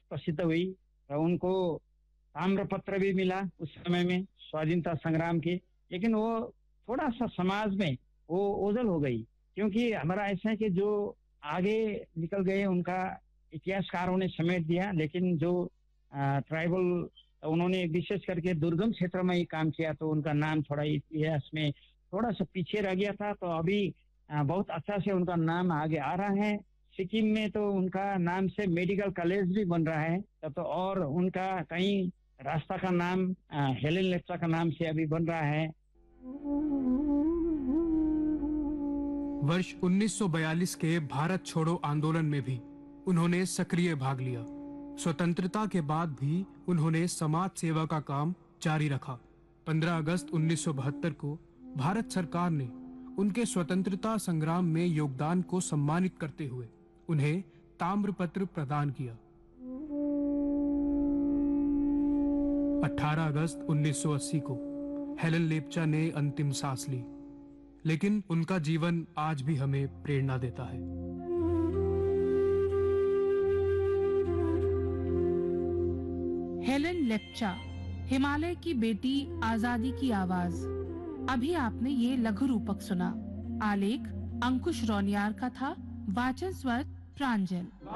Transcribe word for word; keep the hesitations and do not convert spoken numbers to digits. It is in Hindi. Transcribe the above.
प्रसिद्ध हुई और उनको ताम्रपत्र भी मिला उस समय में स्वाधीनता संग्राम के। लेकिन वो थोड़ा सा समाज में वो ओझल हो गई, क्योंकि हमारा ऐसा है कि जो आगे निकल गए उनका इतिहासकारों ने समेट दिया, लेकिन जो ट्राइबल उन्होंने विशेष करके दुर्गम क्षेत्र में ही काम किया तो उनका नाम थोड़ा इतिहास में थोड़ा सा पीछे रह गया था। तो अभी अ, बहुत अच्छा से उनका नाम आगे आ रहा है। सिक्किम में तो उनका नाम से मेडिकल कॉलेज भी बन रहा है, तो और उनका कहीं रास्ता का नाम अ, हेलेन लेप्चा का नाम से अभी बन रहा है। वर्ष उन्नीस सौ बयालीस के भारत छोड़ो आंदोलन में भी उन्होंने सक्रिय भाग लिया। स्वतंत्रता के बाद भी उन्होंने समाज सेवा का काम जारी रखा। पंद्रह अगस्त उन्नीस सौ बहत्तर को भारत सरकार ने उनके स्वतंत्रता संग्राम में योगदान को सम्मानित करते हुए उन्हें ताम्रपत्र प्रदान किया। अठारह अगस्त उन्नीस सौ अस्सी को हेलेन लेप्चा ने अंतिम सांस ली, लेकिन उनका जीवन आज भी हमें प्रेरणा देता है। हेलेन लेप्चा, हिमालय की बेटी, आजादी की आवाज। अभी आपने ये लघु रूपक सुना। आलेख अंकुश रौनियार का था। वाचन स्वर प्रांजल।